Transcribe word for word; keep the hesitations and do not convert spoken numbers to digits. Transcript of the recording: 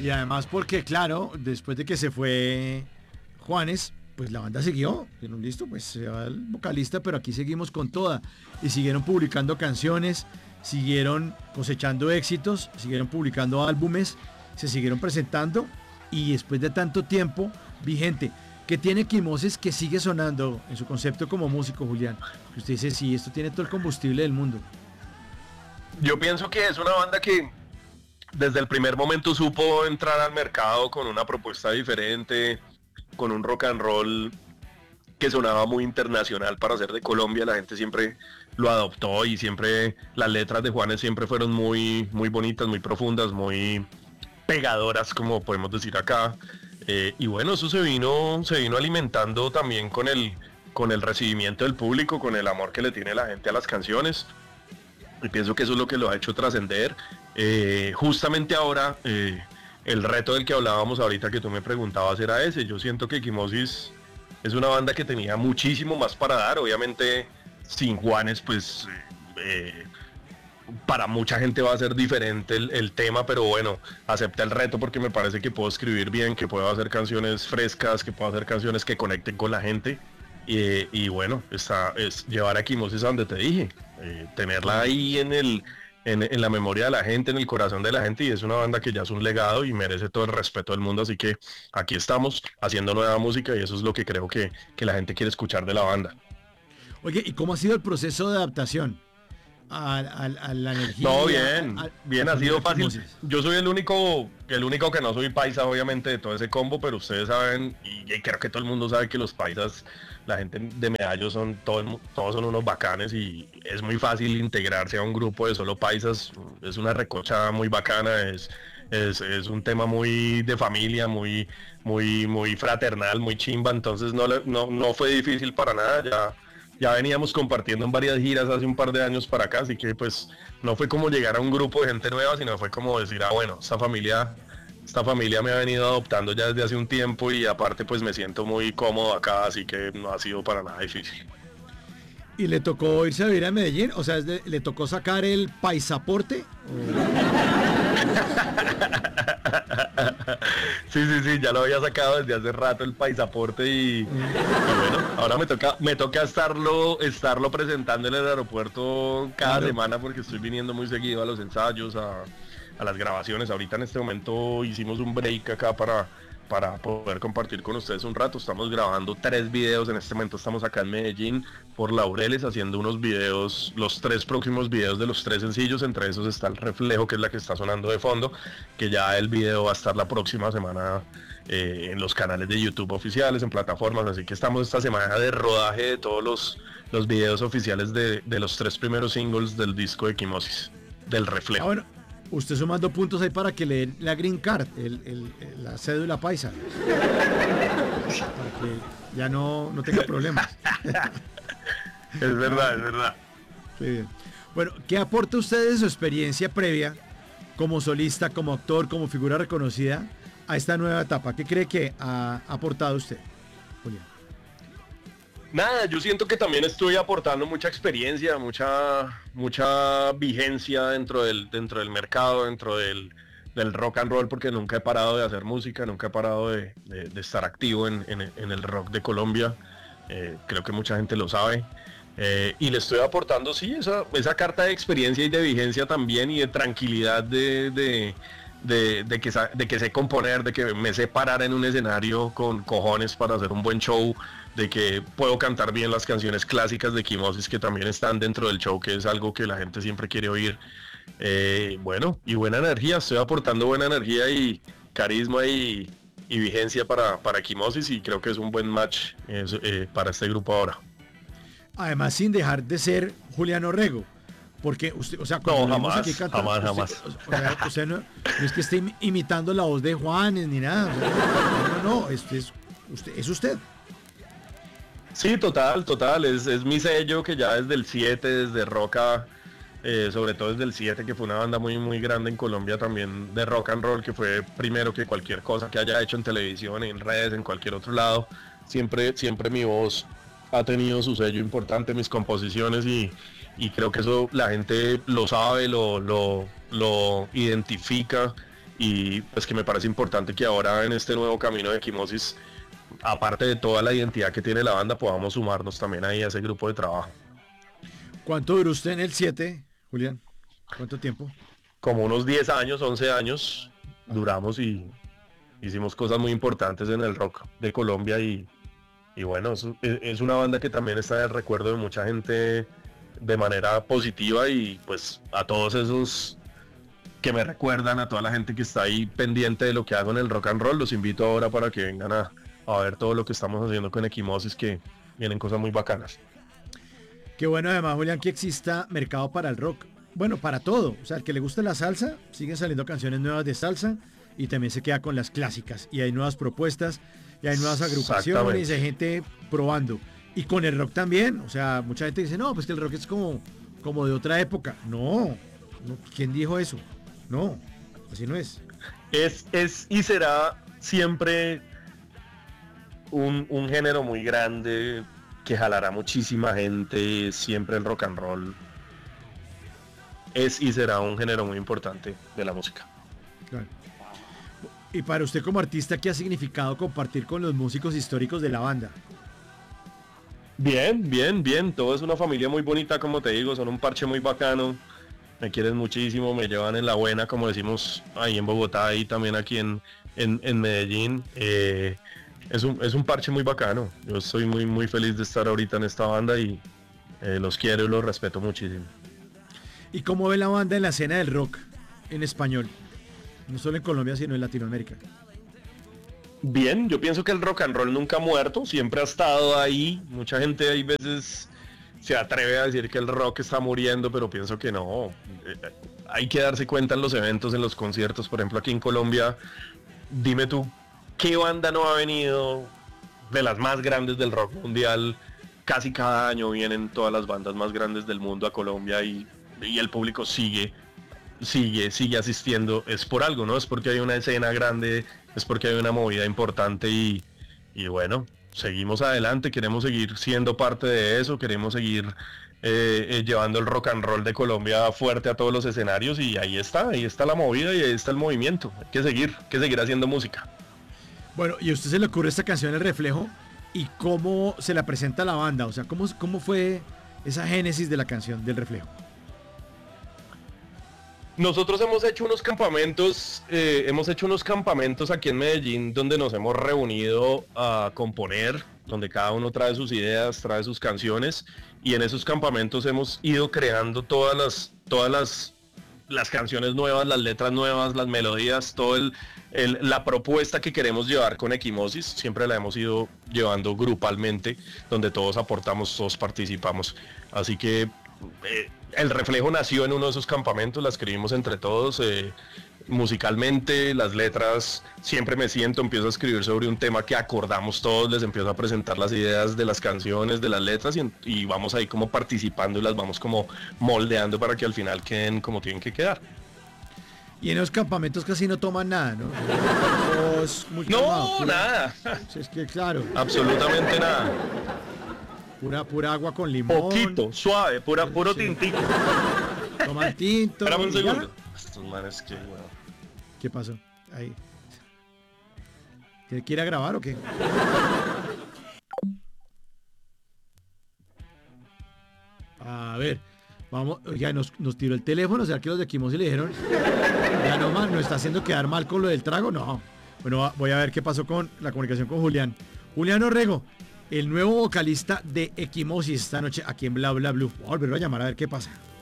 Y además porque, claro, después de que se fue Juanes, pues la banda siguió. Dijeron, listo, pues se va el vocalista, pero aquí seguimos con toda. Y siguieron publicando canciones, siguieron cosechando éxitos, siguieron publicando álbumes, se siguieron presentando. Y después de tanto tiempo, vigente. ¿Qué tiene Equimosis que sigue sonando en su concepto como músico, Julián? Que usted dice, sí, esto tiene todo el combustible del mundo. Yo pienso que es una banda que desde el primer momento supo entrar al mercado con una propuesta diferente, con un rock and roll que sonaba muy internacional para ser de Colombia. La gente siempre lo adoptó y siempre las letras de Juanes siempre fueron muy, muy bonitas, muy profundas, muy pegadoras, como podemos decir acá. Eh, y bueno, eso se vino, se vino alimentando también con el, con el recibimiento del público, con el amor que le tiene la gente a las canciones. Y pienso que eso es lo que lo ha hecho trascender. Eh, justamente ahora, eh, el reto del que hablábamos ahorita que tú me preguntabas era ese. Yo siento que Equimosis es una banda que tenía muchísimo más para dar. Obviamente, sin Juanes, pues... Eh, para mucha gente va a ser diferente el, el tema, pero bueno, acepté el reto porque me parece que puedo escribir bien, que puedo hacer canciones frescas, que puedo hacer canciones que conecten con la gente. Y, y bueno, está, es llevar a Equimosis a donde te dije, eh, tenerla ahí en, el, en, en la memoria de la gente, en el corazón de la gente, y es una banda que ya es un legado y merece todo el respeto del mundo, así que aquí estamos haciendo nueva música y eso es lo que creo que, que la gente quiere escuchar de la banda. Oye, ¿y cómo ha sido el proceso de adaptación a, a, a la energía? No, bien, a, a, bien, a ha sido fácil. Equimosis? Yo soy el único, el único que no soy paisa, obviamente, de todo ese combo, pero ustedes saben, y, y creo que todo el mundo sabe que los paisas, la gente de Medallo son, todo, todos son unos bacanes y es muy fácil integrarse a un grupo de solo paisas. Es una recocha muy bacana, es, es, es un tema muy de familia, muy, muy, muy fraternal, muy chimba, entonces no, no, no fue difícil para nada. Ya Ya veníamos compartiendo en varias giras hace un par de años para acá, así que pues no fue como llegar a un grupo de gente nueva, sino fue como decir, ah bueno, esta familia, esta familia me ha venido adoptando ya desde hace un tiempo y aparte pues me siento muy cómodo acá, así que no ha sido para nada difícil. ¿Y le tocó irse a vivir a Medellín? O sea, ¿le, le tocó sacar el paisaporte? Sí, sí, sí, ya lo había sacado desde hace rato el paisaporte y, y bueno, ahora me toca, me toca estarlo, estarlo presentando en el aeropuerto cada Claro. semana porque estoy viniendo muy seguido a los ensayos, a, a las grabaciones. Ahorita en este momento hicimos un break acá para, para poder compartir con ustedes un rato. Estamos grabando tres videos, en este momento estamos acá en Medellín por Laureles haciendo unos videos, los tres próximos videos de los tres sencillos, entre esos está El Reflejo, que es la que está sonando de fondo, que ya el video va a estar la próxima semana eh, en los canales de YouTube oficiales, en plataformas, así que estamos esta semana de rodaje de todos los, los videos oficiales de, de los tres primeros singles del disco de Equimosis, del Reflejo. Ah, bueno, usted sumando puntos ahí para que le den la green card, el, el, el- la cédula paisa. Para que ya no, no tenga problemas. Es verdad, es verdad. Sí, bien. Bueno, ¿qué aporta usted de su experiencia previa como solista, como actor, como figura reconocida a esta nueva etapa? ¿Qué cree que ha aportado usted, Julián? Nada, yo siento que también estoy aportando mucha experiencia, mucha, mucha vigencia dentro del, dentro del mercado, dentro del, del rock and roll, porque nunca he parado de hacer música, nunca he parado de, de- de estar activo en, en- en el rock de Colombia. Eh, creo que mucha gente lo sabe. Eh, y le estoy aportando, sí, esa, esa carta de experiencia y de vigencia también y de tranquilidad de, de, de, de que, sa- de que sé componer, de que me sé parar en un escenario con cojones para hacer un buen show, de que puedo cantar bien las canciones clásicas de Equimosis que también están dentro del show, que es algo que la gente siempre quiere oír. Eh, bueno, y buena energía, estoy aportando buena energía y carisma y, y vigencia para, para Equimosis y creo que es un buen match eh, eh, para este grupo ahora. Además, sin dejar de ser Julián Orrego. Porque usted, o sea, cuando No, lo vemos jamás, aquí cantar, jamás, usted, jamás. o sea, usted no, no es que esté imi- imitando la voz de Juanes ni nada. O sea, no, no, no, este es usted, es usted. Sí, total, total, es, es mi sello que ya desde el siete, desde Roca, eh, sobre todo desde el siete, que fue una banda muy muy grande en Colombia también de rock and roll, que fue primero que cualquier cosa que haya hecho en televisión, en redes, en cualquier otro lado, siempre, siempre mi voz ha tenido su sello importante, mis composiciones y, y creo que eso la gente lo sabe, lo, lo, lo identifica y pues que me parece importante que ahora en este nuevo camino de Equimosis, aparte de toda la identidad que tiene la banda, podamos sumarnos también ahí a ese grupo de trabajo. ¿Cuánto duró usted en el siete, Julián? ¿Cuánto tiempo? Como unos diez años, once años duramos y hicimos cosas muy importantes en el rock de Colombia y, y bueno, es, es una banda que también está en el recuerdo de mucha gente de manera positiva y pues a todos esos que me recuerdan, a toda la gente que está ahí pendiente de lo que hago en el rock and roll, los invito ahora para que vengan a, a ver todo lo que estamos haciendo con Equimosis, que vienen cosas muy bacanas. Qué bueno además, Julián, que exista mercado para el rock. Bueno, para todo. O sea, al que le guste la salsa, siguen saliendo canciones nuevas de salsa y también se queda con las clásicas. Y hay nuevas propuestas, y hay nuevas agrupaciones, hay gente probando. Y con el rock también. O sea, mucha gente dice, no, pues que el rock es como, como de otra época. No, no, ¿quién dijo eso? No, así no es. Es, es y será siempre un, un género muy grande que jalará muchísima gente, siempre el rock and roll. Es y será un género muy importante de la música. Claro. Y para usted como artista, ¿qué ha significado compartir con los músicos históricos de la banda? Bien, bien, bien. Todo es una familia muy bonita, como te digo. Son un parche muy bacano. Me quieren muchísimo, me llevan en la buena, como decimos ahí en Bogotá y también aquí en, en, en Medellín. Eh, es, un, es un parche muy bacano. Yo estoy muy, muy feliz de estar ahorita en esta banda y eh, los quiero y los respeto muchísimo. ¿Y cómo ve la banda en la escena del rock en español? No solo en Colombia, sino en Latinoamérica. Bien, yo pienso que el rock and roll nunca ha muerto, siempre ha estado ahí. Mucha gente hay veces se atreve a decir que el rock está muriendo, pero pienso que no. Eh, hay que darse cuenta en los eventos, en los conciertos. Por ejemplo, aquí en Colombia, dime tú, ¿qué banda no ha venido de las más grandes del rock mundial? Casi cada año vienen todas las bandas más grandes del mundo a Colombia y y el público sigue, sigue, sigue asistiendo. Es por algo, ¿no? Es porque hay una escena grande, es porque hay una movida importante y, y bueno, seguimos adelante, queremos seguir siendo parte de eso, queremos seguir eh, eh, llevando el rock and roll de Colombia fuerte a todos los escenarios y ahí está, ahí está la movida y ahí está el movimiento. Hay que seguir, hay que seguir haciendo música. Bueno, y a usted se le ocurre esta canción El Reflejo y cómo se la presenta a la banda, o sea, cómo, cómo fue esa génesis de la canción del Reflejo. Nosotros hemos hecho unos campamentos, eh, hemos hecho unos campamentos aquí en Medellín donde nos hemos reunido a componer, donde cada uno trae sus ideas, trae sus canciones y en esos campamentos hemos ido creando todas las, todas las, las canciones nuevas, las letras nuevas, las melodías, todo el, el, la propuesta que queremos llevar con Equimosis, siempre la hemos ido llevando grupalmente, donde todos aportamos, todos participamos, así que eh, El Reflejo nació en uno de esos campamentos, la escribimos entre todos, eh, musicalmente, las letras, siempre me siento, empiezo a escribir sobre un tema que acordamos todos, les empiezo a presentar las ideas de las canciones, de las letras y, y vamos ahí como participando y las vamos como moldeando para que al final queden como tienen que quedar. Y en los campamentos casi no toman nada, ¿no? Pues muy no, calmado, pura, nada. Es que claro. Absolutamente nada. Pura, pura agua con limón. Poquito, suave, pura, puro sí. Tintico. Toman tinto. Espérame un segundo. Estos manes que, bueno. ¿Qué pasó? Ahí. ¿Quiere, ¿Quiere grabar o qué? A ver, vamos, ya nos, nos tiró el teléfono, o sea que los de Equimosis le dijeron, ya no más, nos está haciendo quedar mal con lo del trago, no. Bueno, voy a ver qué pasó con la comunicación con Julián. Julián Orrego, el nuevo vocalista de Equimosis esta noche aquí en Bla Bla Blue. Voy a volverlo a llamar a ver qué pasa.